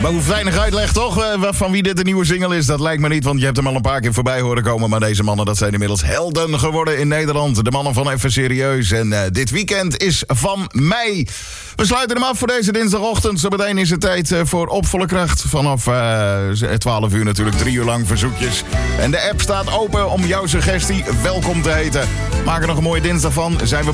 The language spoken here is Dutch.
Maar hoeft weinig uitleg toch, van wie dit de nieuwe single is? Dat lijkt me niet, want je hebt hem al een paar keer voorbij horen komen. Maar deze mannen, dat zijn inmiddels helden geworden in Nederland. De mannen van Even Serieus. En dit weekend is van mij. We sluiten hem af voor deze dinsdagochtend. Zometeen is het tijd voor Op Volle Kracht. Vanaf 12 uur natuurlijk, 3 uur lang verzoekjes. En de app staat open om jouw suggestie welkom te heten. Maak er nog een mooie dinsdag van. Zijn we